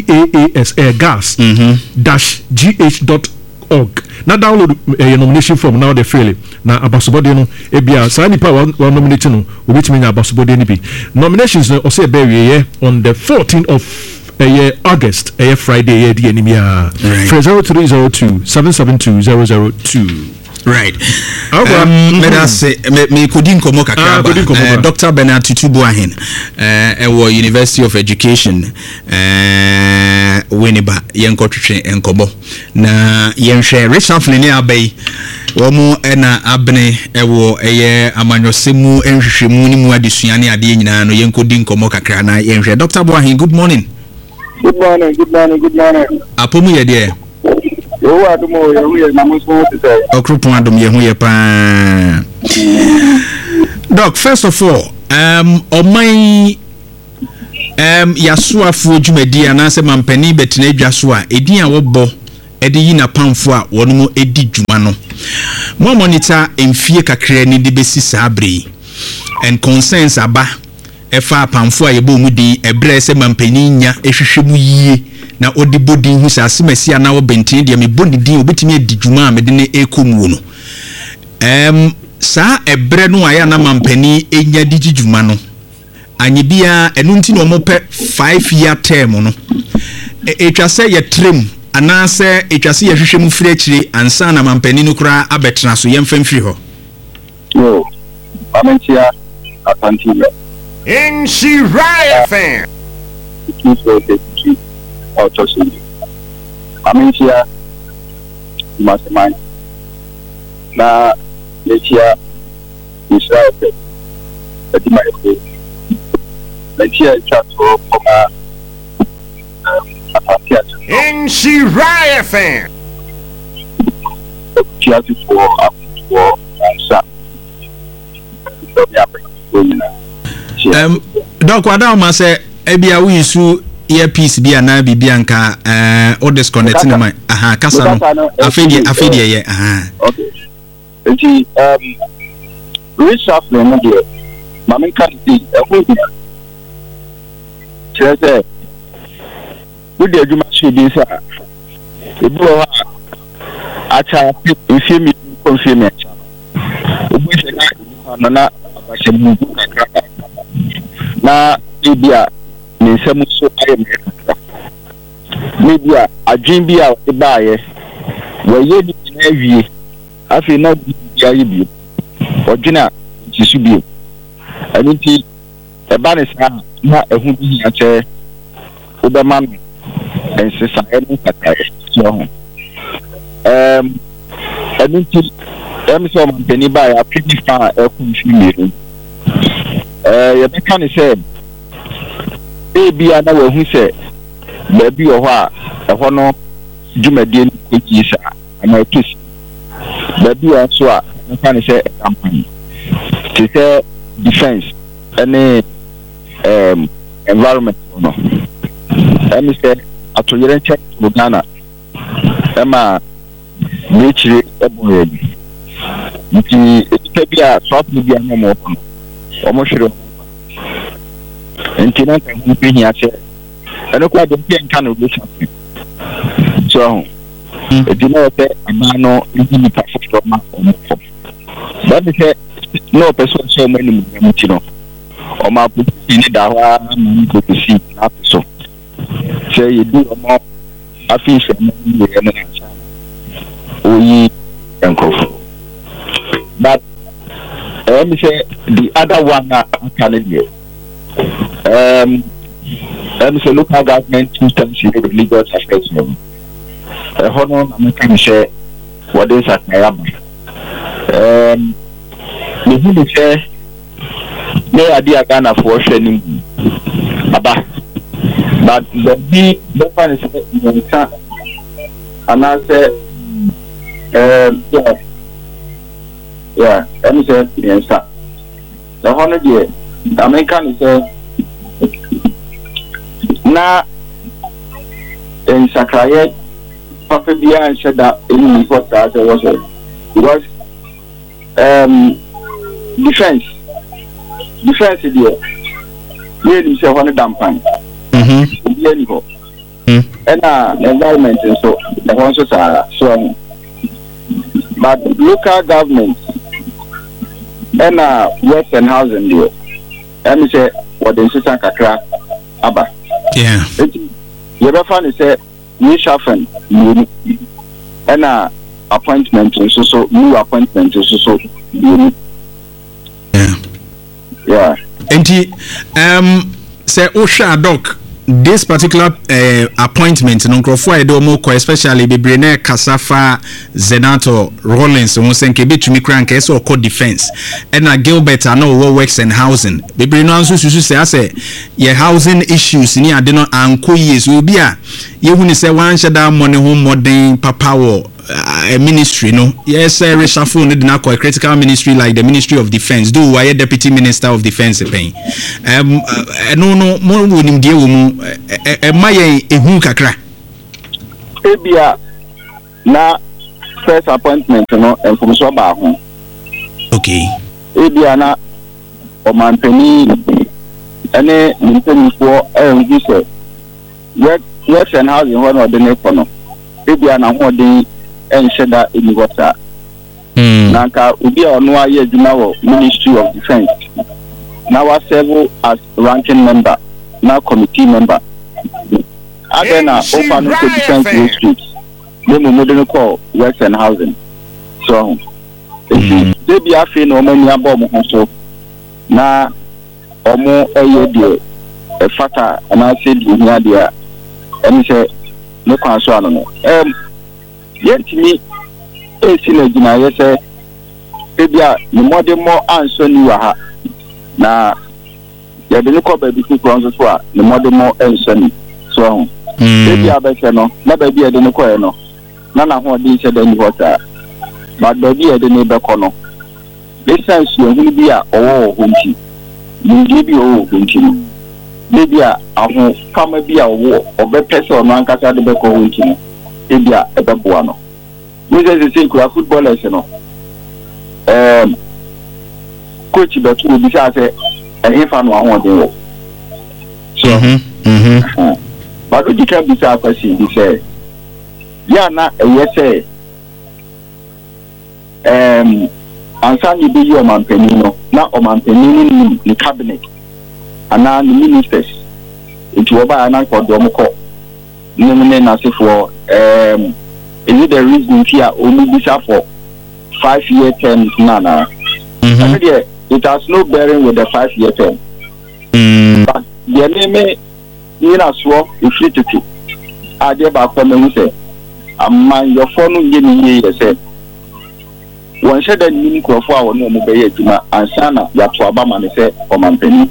gas dash g h dot org na download a nomination form now they fail it na abasobode no e bia sa nipa wa nominate no obetimi nya abasobode ni bi nominations no say be we on the fourteenth of uh, August uh, Friday uh, the enemy uh, right. zero three zero two seven seven two zero zero two. Right. Um, me da say me me kodin komo kakaba. Uh, Doctor Bernard Tutubu ahen. Eh uh, University of Education eh uh, Winneba yenko twetwe enkobo. Na yenhwe Richard Flynn abey. Womo ena abne ewo eye amanyosemu enhwehwemu ni mu adesua ne ade nyina no yenkodin komo kakra na yenhwe Doctor Boahen, good morning. Good morning, good morning, good morning. Apomu ye de. Yo wa dumo ye hu ye na mo so te say. Okropon adom ye hu ye pa. Doc, first of all, um oman um yasuafo dwumadi anase mampani betena adwaso a edin a wobo ede yi na pamfo a wono mo edi dwuma no. Mo monitor emfie kakra ni de besi sabre and concerns aba efa pamfo a yebo mu di ebre se mampani nya ehwehwemu yie na odi bodi hu sa asemasi ana wo benten de me bodi din obetimi edi dwuma a me de ne ekomu no. Em sa ebre no aya na mampani enya di dwuma no. Anyibia enu nti no mo pe five year term no. Etwa se ye trem ana se etwa se ye hwehwemu firi akire ansa na mampani no kura abetena so ye mfamfiri ho. Yo. Amentia atanti. In Shiraya fan. Amentia mastermind. Na Letia Israel. Ati mai ko. Letia chato koma atanti. In Shiraya fan. Letia for for answer. Um, Doc, what ma say ebia we isu earpiece bia na bibia nka eh o disconnect na mai aha kasa no afedi afedi ye aha okay enti um reshuffle no dey mama kan di ehun chese we dey adwuma so bi sa ebro ha acha ifie mi confirm me obu se na na abashe mu kakra na ibia ni nsɛm so ayɛ mɛka media adwen bi a ɛbaaye wɔyɛ ni na awie afei na bia yɛ bi ɔdwena tisu bi ɛno nti ɛba ne saa na ɛho bi hia kyɛ wobɛma no ɛnsesa ɛno kakae so ho ɛm ɛno nti ɛm sɛ ɔmampani baa yɛ apedi fa a ɛko mfiri mmienu eh yɛbɛka ne sɛ ebia na wahu sɛ baabi wɔ hɔ a ɛhɔ no dwumadie no kɔgyi saa ana ɛtosi baabi wɔ nso a yɛbɛka ne sɛ ɛkampan te sɛ defense ɛne um, environment no ɛne sɛ atoyerɛ nkyɛn to Ghana ɛma n'ekyire ɛbɔ yɛ bi nti nipa bi a south media no mo no omo hwere nti na kan hu pe hia che eno kwa de pe nka no do chafe so edi na pe ama no ndi ni pa fo ma omo fo ba de se no person so mo ni mu ti no o ma pu ni da wa ma ni ko si na so se ye du omo afi se mo ni ye na cha oyi enko but let me say the other one uh, can um let me say local government two times in the legal affairs no eh hono na can say what is at Miami um the who say me adi Ghana for hwɛ aba but the be the one is in and I say um yeah yeah let me say yes the honor there the American say na in Sakaye papa bia and said that in report that was because um defense defense there really say one dampan mhm yeah ni ho and uh environment so the one so so but local government and uh western housing there let me say what the system kakra aba yeah you ever find say we sharpen and uh appointment so so new appointment so so yeah yeah enti um say Osha doc this particular uh, appointment no nkrofo a do mo ko especially bebre na Kasafa Zenato Rollins won sen ke betumi kran ka so ko defense and na Gilbert ana wo works and housing bebre no anso susu say ase ye housing issues ni ade no anko yes obi a ye huni say wan shada money ho modern papa wo a ministry no yes uh, reshuffle no na call critical ministry like the Ministry of Defense do why deputy minister of defense paying um uh, no no mo wonim die wo mu e maye ehu kakra ebia na first appointment no information ba ho okay ebia na o manpeni ene nipemfo e ngi se work works and housing one of the next no ebia na ho de ensheda eniwota mm nanka obi a ono aye adwuma wo Ministry of Defense na wa serve as ranking member na committee member adena ofa no defense district no mo modern call works and housing so mm they be afi no mani abo mo so na omo eye de e fata na se di nya de a emi se no kwa so ano no em yentimi esi na gina yese ebia ni modern mo anso ni wa ha na ya de ko ba bi ku nso so a ni modern mo anso ni so ebia ba se no na ba bi ya de ko e no na na ho de se da ni hota ba ba bi ya de ni be ko no license yo hu bi a owo ho nti ni bi owo ho nti ni bi a aho fama bi a owo obe pese o no ankasa de be ko ho nti no ebia e be boa no we say say kura footballers no um coach betu obi say say e fa no ahon de wo so mhm mhm but we can be say question be say ya na e say um ansa ni be yo man peni no na o man peni ni ni cabinet ana ni ministers into oba na ko do mo ko ni ne na se for um is it the reason here only this for five year terms nana mm-hmm. It has no bearing with the five year term mm. But the name you know so if it is I did back from me say am your phone give me here say one said that you go for our no mobile to and sana ya to abama me say o man peni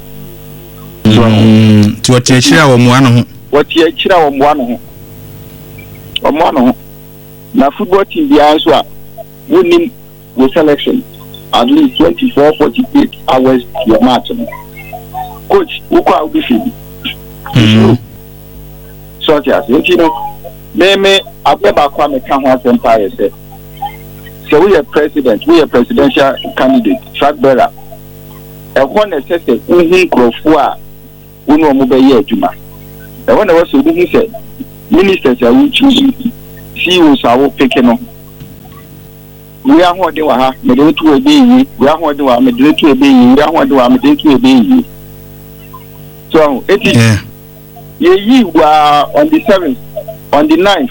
so to what you share wo mo ano what you share wo mo ano o mo ano na football team bi also a winning with selection at least twenty-four forty-eight hours your match coach who kwa be fit mm so just you know me me abeba kwa me kan ho empire say so we are president we are presidential candidate track bearer e ho na say say uhu krofo a unu omo be ye adwuma e ho na we so uhu say ministers are we choose C E Os awo peke no we are ho de wa ha me de to ebe yi we are ho de wa me de to ebe yi we are ho de wa me de to ebe yi so it is yeah. Ye yi wa on the seventh on the ninth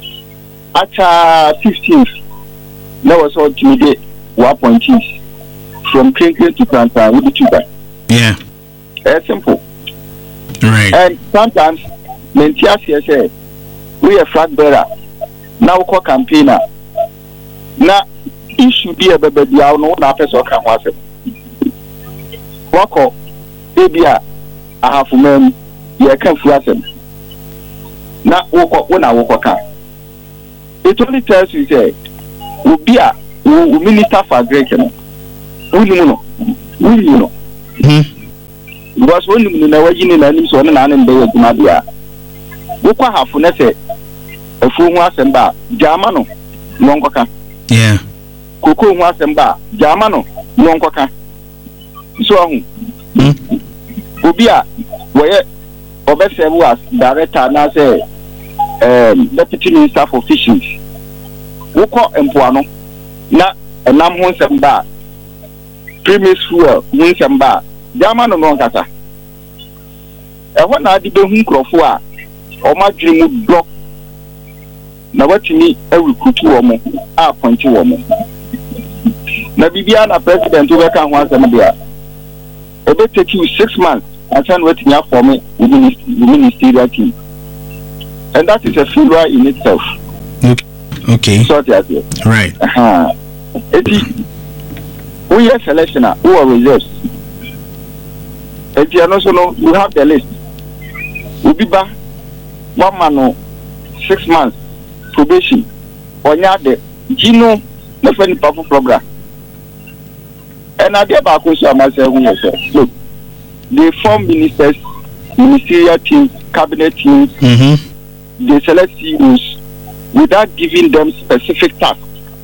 at fifteenth there was all today one appointees from Kinkle to Krantan with the tuber yeah it's simple right and sometimes mentias say we are flag bearer now call campaigner na issue be a baby no na person can was wako ebia ahafu mem ye kan fuasem na woko wona woko kan it only tells you say obi a wo minister for agriculture no woni no woni no mhm because woni no na wajini na nim so na na nbe adwuma bia woko ahafu na say afu hu asemba jama no nonkoka yeah koko hu asemba jama no nonkoka so ahu mm obi a we obesewu as director na say um deputy minister for fisheries woko empoano na enam hu asemba premise fuel hu asemba jama no nonkata e ho na ade be hu krofo a o madwiri mu block na watini e recruit wo mo a appoint wo mo na bibia na president we kan ho asem dia e be take you six months and send what you have for me the ministerial team. And that is a failure in itself. Okay. Okay. So that is right. Uh-huh. It is we are selection who are reserves. And you also know we have the list. We'll be back one man six months probation. On the Gino the friendly powerful program. And I get back also myself look, they form ministers, ministerial teams, cabinet teams, mm-hmm. they select C E Os without giving them specific tasks.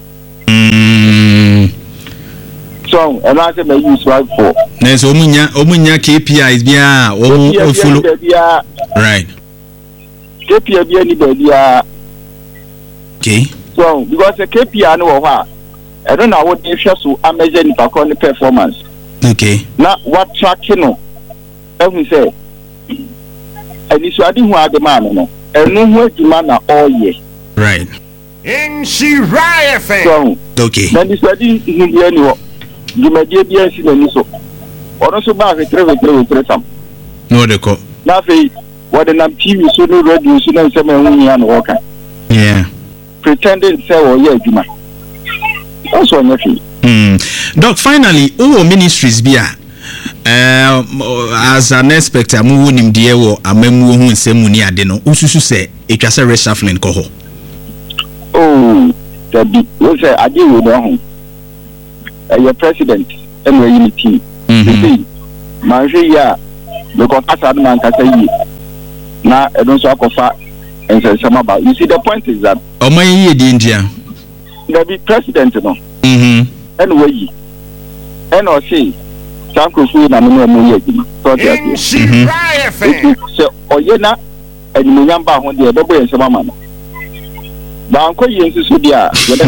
Mm. So, and I say, may use right for. There's Omunya, Omunya K P Is, yeah, or follow. Right. K P I be anybody, okay. So, because the K P I know what, I don't know what they show so amazing if I call the performance. Okay. Now, what track you know, as we say, and it's what you are the man, no, and no more demand all year. Right. In she Raya fan. So, okay. Then this wedding is in the annual. You may be a B S in the so. Or also back a travel with some. No, the call. Nothing. What an empty so no ready, so no seven and walker. Yeah. Pretending say, oh, yeah, Juma. Also, nothing. Mm. Doc, finally, all ministries be uh, as an expecter, I'm winning the air, I'm moving Semuni Adeno, Ususu say, it was a reshuffling coho. Oh, the big, what's say, I deal with them. Your president, and your unity. Mm-hmm. Maria, because as a man can say, now I don't so offer and say some about. You see, the point is that, oh, my year, the India, the big president, no. Mm-hmm. Anyway, and or say, thank you for the money. So, or yena, and Muyamba on the other and some man. Banco Yen Sudia,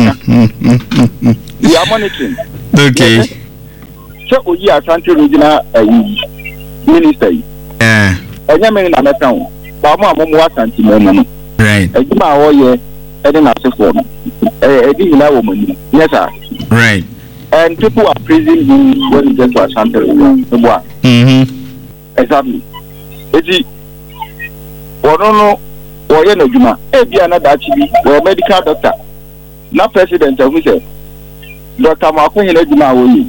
we are monitoring. Okay. So, we are trying to regional minister. Yeah. And you mean I'm a town. Bama Momo Santimon. Right. A Jima Oye, and then after form. A Dina woman. Yes, sir. Right. And people are praising him when he gets to Ashanti. Mm-hmm. Exactly. It's or no, no, or you know, Juma. Maybe another actually, or a medical doctor. Not president, who said, Doctor Marco in a Juma,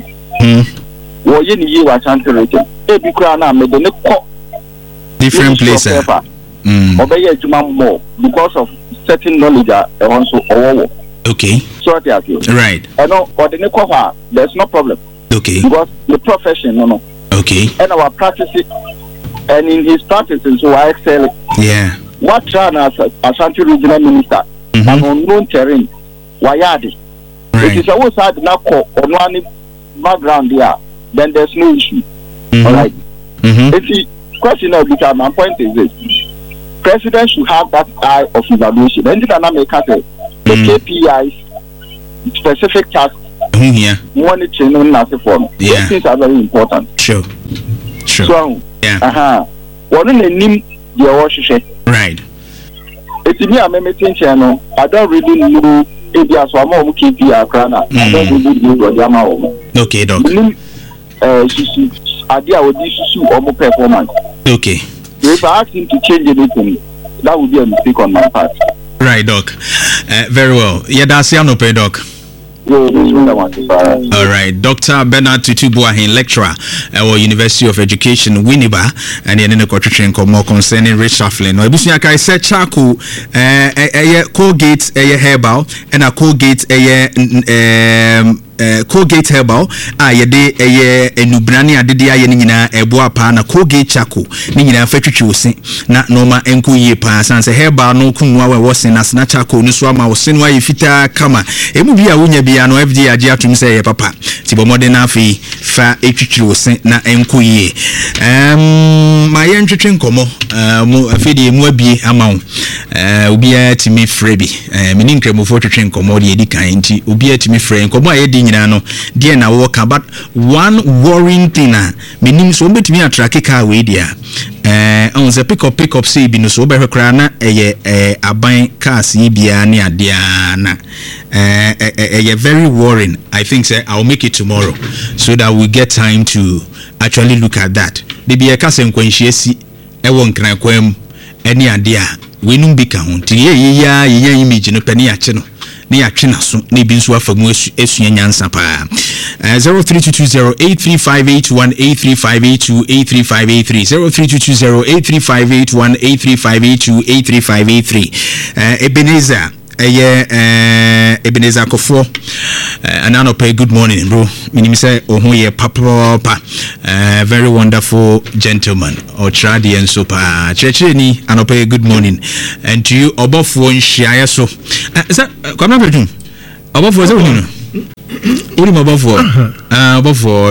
or you need Ashanti. Maybe Krana made the different places. Mm. Obey Juma more because of certain knowledge and also or okay. So they are right. I know, or the Nicola, there's no problem. Okay. Because the profession, no, no. Okay. And our practice, and in his practices, so I excel. Yeah. What ran as Ashanti regional minister, mm-hmm. an unknown terrain, Wayadi. Right. It is always hard not call on one background there, then there's no issue. Mm-hmm. All right. Mm-hmm. If the question of the time, my point is this: President should have that eye of evaluation. And I make the K P Is, specific tasks, mm-hmm. yeah. monitoring and nothing for me. Yeah. Those things are very important. Sure. Sure. So, yeah. Uh-huh. One in the name, the worship. Right. It's me, I'm a meeting channel. I don't really know if there's one more K P I. I don't really know what you're about. Okay, Doc. Uh, idea would be or more performance. Okay. If I ask him to change anything, that would be a mistake on my part. Right, Doc. Uh, very well. Yeah, that's the no pay, Doc. All right, Doctor Bernard Tutubuahin, lecturer at uh, University of Education, Winneba, and the Nene more concerning reshuffling. No, Ebusiaka I said charcoal, a Colgate, a herbal, and a Colgate, a um. Uh, Colgate herbal a yede eye enubrani adede aye nyina eboa pa na Colgate charcoal ni nyina fatwitwe osin na normal enko yie pa sanse herbal no kunwa we wosin na sna charcoal ni so ama wosin wa yefita kama emu bia wonya bia no F D A age atum se ye papa ti bomode na afi fa etwitwe osin na enko yie um ma ye ntwetwe nkomo mu afidi emu abie ama wo eh obi atimi frebi eh meni nkremofo twetwe nkomo de edi kan nti obi atimi fre nkomo aye di nyina no de na wo ka but one worrying thing na menim so betimi atrake car we dia eh on the pick up pick up say bi no so be hwekra na eye eh aban cars yi bia ne adea na eh eh very worrying. I think say I'll make it tomorrow so that we get time to actually look at that de bi e ka se nkwanhia si e wo nkran kwam ene ade a wenum bi ka ho ti ye ye ya ye image no pani ache no ne ya twe naso ne bi nso afamu esua nyansa pa zero three two two zero eight three five eight one eight three five eight two eight three five eight three zero three two two zero eight three five eight one eight three five eight two eight three five eight three Ebenezer eye eh Ebenezer Kofo anano pay good morning bro minim say oho ye papa uh, very wonderful gentleman or tradi and so pa cheche ni anope good morning and to you obofo nhia so is that come na bedroom obofo is that Uri mabofo ah obofo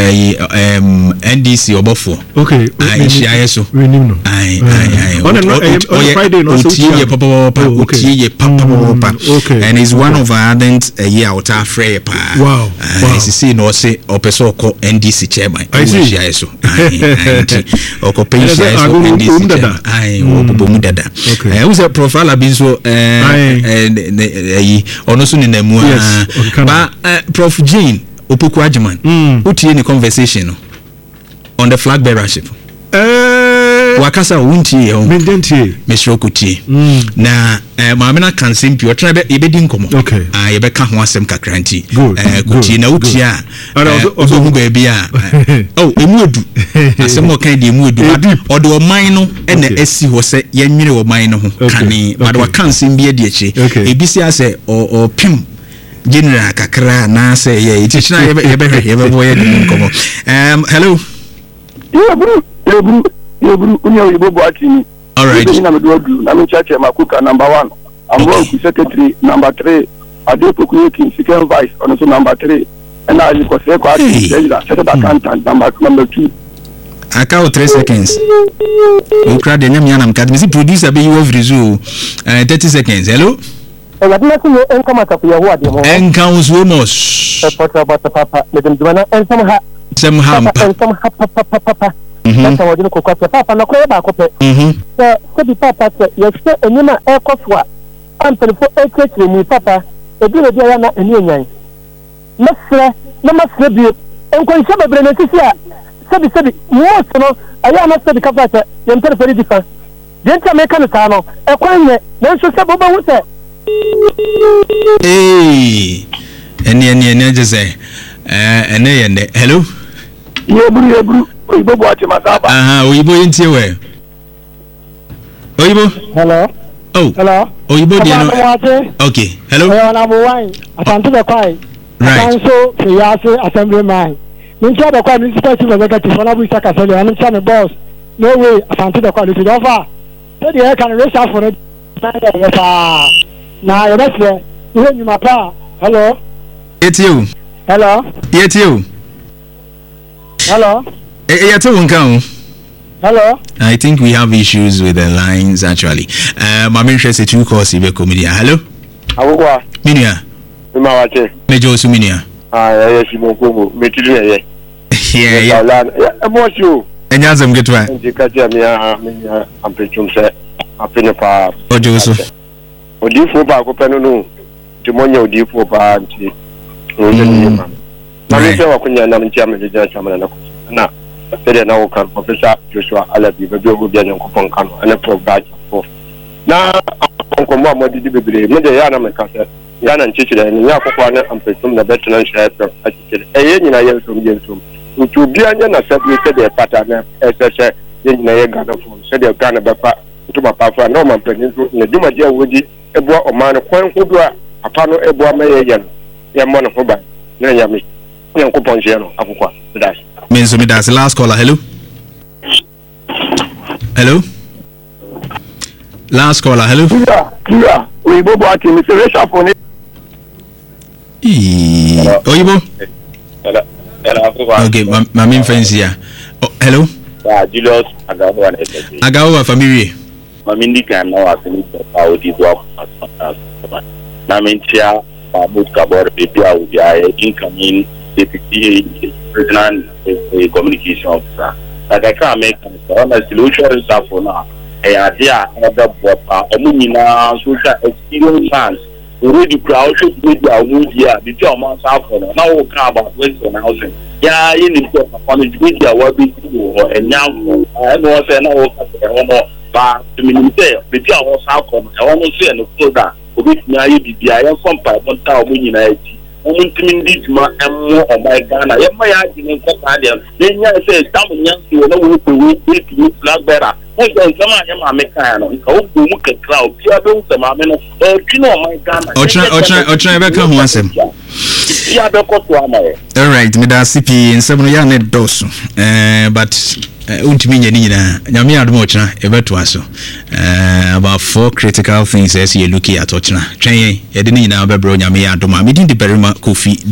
um N D C obofo okay nhia so we nim no ai ai on on Friday no so ye papa papa ye papa papa and is one of our ardent a year out afre pa wow I see no say opeso ko N D C chairman nhia so ai okope nhia so N D C chairman ai obobo mu dada eh who say profile abi so eh eh ono so ni namu ba Prof Jean Opoku Ajiman utie ni conversation on the flag bearership eh wakasa wuntie ho mendentie mesro kutie na maamena kansim pi otra be ebedi nkomo ah ye be ka ho asem kakranti eh kutie na utie a ozo hu ba bia oh emu edu asem o kan de emu edu odo oman no ene esi ho se ye nwire oman no ho kane but wakansim bi edi echi ebisi ase o pim general kakra na say yeah it is na ye be ye be boy nkomo um hello yeah bro yeah bro yeah bro unya we bobo atini all right na me do na me chache makuka number one I'm wrong secretary number three Adepoku Yeki second vice on so number three and I you say ko ati second accountant number number two aka three seconds ukra de nyam yanam kad me producer be you over zoo thirty seconds hello Wadina ku enka mataku ya huwa demo enka usumos papa papa papa medem dwana ensam ha ensam ha ensam ha papa papa papa wadina ko kwa papa na ko ba ko pe mhm so so bi papa se ye se enima e kofwa am telefo e kekire ni papa e bi le dia ya na eni enyan mesre na mesre bi enko nse bebre na sisi a sebi sebi most no aya na sebi kafa se ye telefo di fa denta me kan sa no e kwanye na nso se bo ba hu se Hey, eni eni eni aje eh ene yende hello yebru yebru oyibo bo ati masaba aha oyibo yentie we oyibo hello oh hello oyibo de no okay hello eh na bo wan asantu be kwai right so for yase assemblyman min cha be kwai municipal chief executive for nabu isaka sele an cha me boss no way asantu be kwai to offer so the can raise for it na you best here you my pa hello it's you hello it's you hello eh eh to wonka hello I think we have issues with the lines actually uh my interest two calls ibe comedian hello awugwa minia ma wache mejo su minia ah ya shi mo ko metilu ye yeah yeah e mo shu enya zam getwa ndika je mi a mi am preachum se apene pa ojo so odifo ba ko penu no timonya odifo ba nti o je ni ma na mi se wa kunya na mtia me je chamana na na sede na wo kan professor Joshua Alabi be bi ogo bia nko pon kan ana prof ba fo na nko mo amodi di bebre me de ya na me ka se ya na nchichire ni ya kokwa na ampesum na betunan shire prof achikire eye nyina ye so ye so utu bia nya na sabi se de pata na esese ye nyina ye ga na fo se de ga na be pa to ma pa fa na ma mpanin so na duma je woji eboa omano kwan hodo a apa no eboa maye ye no ye mo no ho ba na ya me nko pon je no akokwa that's means me that's the last caller hello hello last caller hello yeah yeah we bobo ati mi se resha for ni eh oyibo hello hello okay my main friends here oh, hello ah Julius agawo na ete agawo family mami ndika na wa sini pa odi do na mentia pa mut kabor bebi a odi a incoming deputy president a communication officer like I can make a solution for now e idea e be bopa omu nyina social experience already crowd should be a media, the job on South now will come about Western housing. Yeah, you need to upon the media what we do and now I know I know but to me the job on South I want to say and so that with me I be I am from one town United. Umuntu ma emo o my Ghana ye my argument for Canadian then ya say tam nyansi wo na wo ko we be flag bearer o so sama ya ma meka no ka wo bu mu kakra o pia be wo ma me no e twino o my Ghana ocha ocha ocha be ka ho asem ya be ko to amaye all right me da C P nsem no ya ne doso eh but untimi nya ni nyina nyame adom ochina ebeto aso eh about four critical things as you look at ochina twen ye de ni nyina bebro nyame adom a me din de berima Kofi